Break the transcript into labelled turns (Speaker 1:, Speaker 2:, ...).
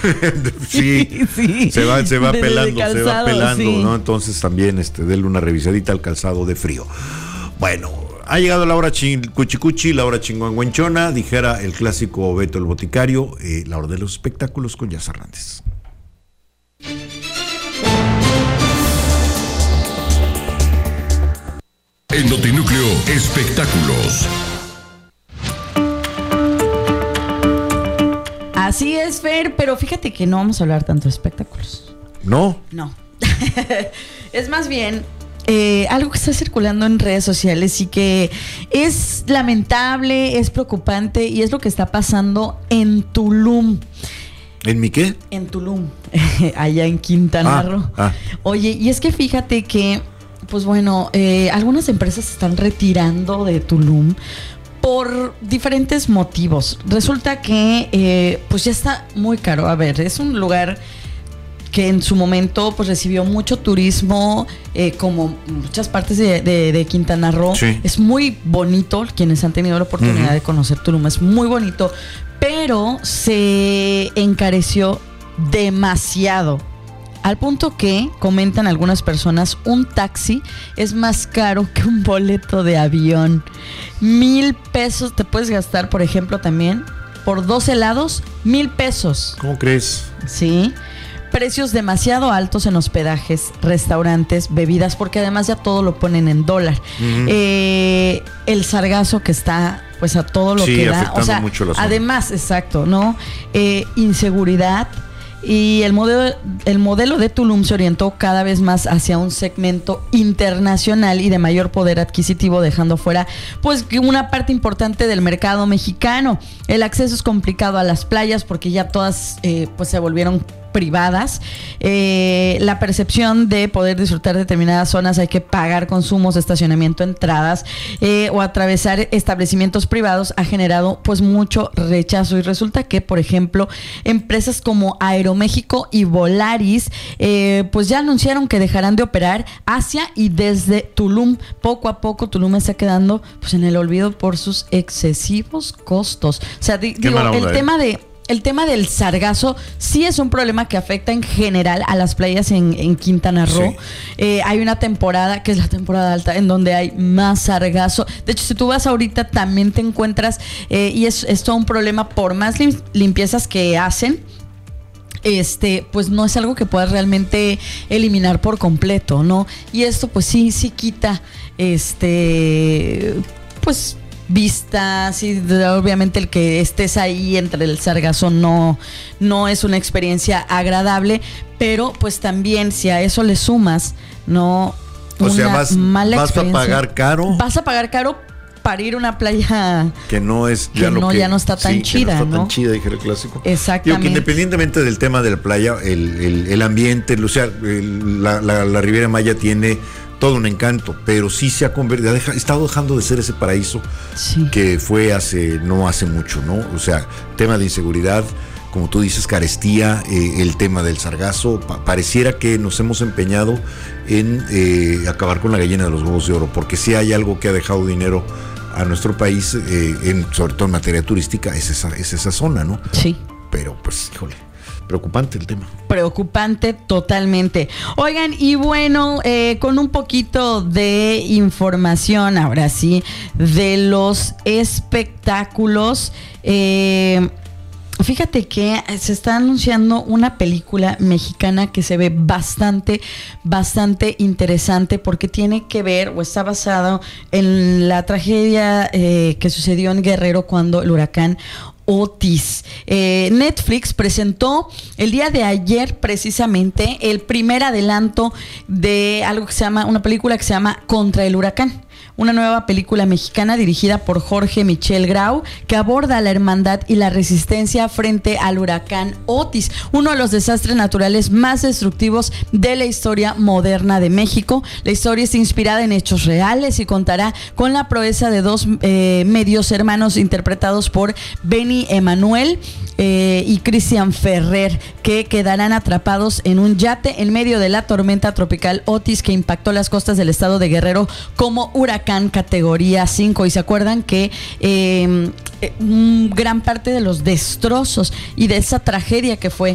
Speaker 1: Sí,
Speaker 2: sí.
Speaker 1: Se va pelando,
Speaker 2: calzado,
Speaker 1: se va pelando,
Speaker 2: sí.
Speaker 1: ¿no? Entonces también denle una revisadita al calzado de frío. Bueno, ha llegado la hora cuchicuchi, la hora chinguanguenchona, dijera el clásico Beto el Boticario, la hora de los espectáculos con Jazz Hernández.
Speaker 3: En Notinúcleo, espectáculos.
Speaker 2: Así es, Fer, pero fíjate que no vamos a hablar tanto de espectáculos.
Speaker 1: ¿No?
Speaker 2: No. Es más bien algo que está circulando en redes sociales y que es lamentable, es preocupante y es lo que está pasando en Tulum.
Speaker 1: ¿En mi qué?
Speaker 2: En Tulum, allá en Quintana Roo. Oye, y es que fíjate que, pues bueno, algunas empresas se están retirando de Tulum por diferentes motivos. Resulta que pues ya está muy caro. A ver, es un lugar que en su momento pues recibió mucho turismo, como muchas partes de Quintana Roo.
Speaker 1: Sí.
Speaker 2: Es muy bonito, quienes han tenido la oportunidad de conocer Tulum, es muy bonito, pero se encareció demasiado. Al punto que, comentan algunas personas, un taxi es más caro que un boleto de avión. 1,000 pesos te puedes gastar, por ejemplo, también por 2 helados, 1,000 pesos.
Speaker 1: ¿Cómo crees?
Speaker 2: Sí. Precios demasiado altos en hospedajes, restaurantes, bebidas, porque además ya todo lo ponen en dólar. El sargazo que está pues a todo lo que da. O sea,
Speaker 1: mucho la zona.
Speaker 2: Además, exacto, ¿no? Inseguridad. Y el modelo de Tulum se orientó cada vez más hacia un segmento internacional y de mayor poder adquisitivo, dejando fuera pues una parte importante del mercado mexicano. El acceso es complicado a las playas porque ya todas pues se volvieron privadas. La percepción de poder disfrutar determinadas zonas, hay que pagar consumos de estacionamiento, entradas o atravesar establecimientos privados, ha generado pues mucho rechazo. Y resulta que, por ejemplo, empresas como Aeroméxico y Volaris pues ya anunciaron que dejarán de operar hacia y desde Tulum. Poco a poco Tulum está quedando pues en el olvido por sus excesivos costos. O sea, digo, el tema del sargazo sí es un problema que afecta en general a las playas en Quintana Roo. Sí. Hay una temporada, que es la temporada alta, en donde hay más sargazo. De hecho, si tú vas ahorita también te encuentras, y es todo un problema, por más limpiezas que hacen, pues no es algo que puedas realmente eliminar por completo, ¿no? Y esto pues sí quita, pues vistas, y obviamente el que estés ahí entre el sargazo no es una experiencia agradable, pero pues también si a eso le sumas, ¿no?
Speaker 1: O sea, vas a pagar caro.
Speaker 2: Vas a pagar caro para ir a una playa
Speaker 1: que no es ya
Speaker 2: ya no está tan chida,
Speaker 1: que no está tan chida, dijera el clásico.
Speaker 2: Exactamente.
Speaker 1: Digo que independientemente del tema de la playa, el ambiente, o sea, la Riviera Maya tiene todo un encanto, pero sí se ha convertido, ha estado dejando de ser ese paraíso que fue no hace mucho, ¿no? O sea, tema de inseguridad, como tú dices, carestía, el tema del sargazo, pareciera que nos hemos empeñado en acabar con la gallina de los huevos de oro, porque si hay algo que ha dejado dinero a nuestro país, sobre todo en materia turística, es esa zona, ¿no?
Speaker 2: Sí.
Speaker 1: Pero pues, híjole, preocupante el tema.
Speaker 2: Preocupante totalmente. Oigan, y bueno, con un poquito de información, ahora sí, de los espectáculos. Fíjate que se está anunciando una película mexicana que se ve bastante interesante, porque tiene que ver o está basado en la tragedia que sucedió en Guerrero cuando el huracán Otis. Netflix presentó el día de ayer precisamente el primer adelanto de algo que se llama, una película que se llama Contra el Huracán. Una nueva película mexicana dirigida por Jorge Michel Grau, que aborda la hermandad y la resistencia frente al huracán Otis, uno de los desastres naturales más destructivos de la historia moderna de México. La historia está inspirada en hechos reales y contará con la proeza de dos medios hermanos interpretados por Benny Emanuel y Cristian Ferrer, que quedarán atrapados en un yate en medio de la tormenta tropical Otis, que impactó las costas del estado de Guerrero como huracán categoría 5. Y se acuerdan que gran parte de los destrozos y de esa tragedia que fue